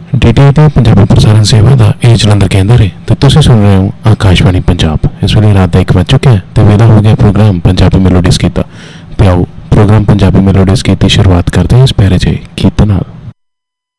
DTI ਤੇ ਪੰਜਾਬੀ ਪ੍ਰਸਾਰਣ ਸੇਵਾ ਦਾ ਇਹ ਜਲੰਧਰ ਕੇਂਦਰ ਹੈ ਤੇ ਤੁਸੀਂ ਸੁਣ ਰਹੇ ਹੋ ਆਕਾਸ਼ਵਾਣੀ ਪੰਜਾਬ। ਇਸ ਵੇਲੇ ਰਾਤ ਦਾ 1 ਵੱਜ ਚੁੱਕਿਆ ਹੈ ਤੇ ਵੇਲਾ ਹੋ ਗਿਆ ਪ੍ਰੋਗਰਾਮ ਪੰਜਾਬੀ ਮੈਲੋਡੀਜ਼ ਕੀਤਾ। ਤੇ ਆਓ ਪ੍ਰੋਗਰਾਮ ਪੰਜਾਬੀ ਮੈਲੋਡੀਜ਼ की शुरुआत करते हैं इस प्यारे जे गीत नाल।